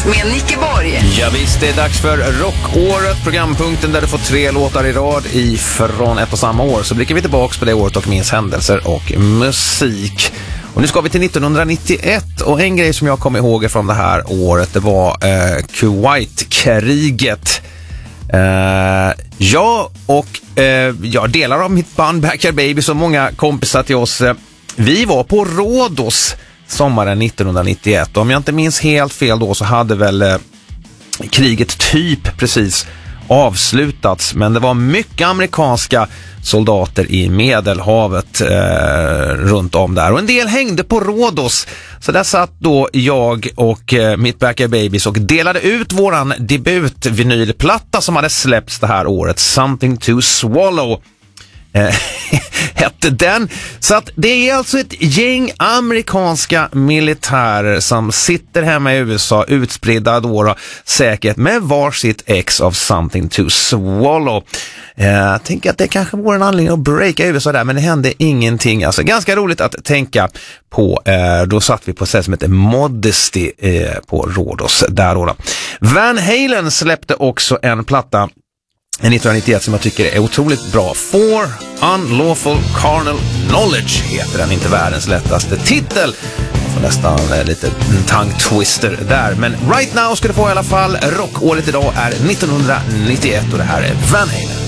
med Nicke Borg. Ja visst, det är dags för Rockåret, programpunkten där du får 3 låtar i rad från ett och samma år. Så blickar vi tillbaka på det året och minns händelser och musik. Och nu ska vi till 1991 och en grej som jag kommer ihåg från det här året, det var Kuwait-kriget. Jag delar av mitt band Backyard Babies och många kompisar till oss, vi var på Rhodos sommaren 1991. Och om jag inte minns helt fel då så hade väl kriget typ precis avslutats, men det var mycket amerikanska soldater i Medelhavet runt om där, och en del hängde på Rhodos. Så där satt då jag och mitt Backyard Babies och delade ut våran debutvinylplatta som hade släppts det här året, Something to Swallow hette den. Så att det är alltså ett gäng amerikanska militärer som sitter hemma i USA, utspridda då säkert med varsitt ex av Something to Swallow. Jag tänker att det kanske vore en anledning att breaka USA där, men det hände ingenting. Alltså ganska roligt att tänka på. Då satt vi på ett ställe som heter Modesty på Rhodos där då. Van Halen släppte också en platta 1991 som jag tycker är otroligt bra. For Unlawful Carnal Knowledge heter den, inte världens lättaste titel. Får nästan lite tongue twister där. Men right now ska du få i alla fall. Rockåret idag är 1991 och det här är Van Halen.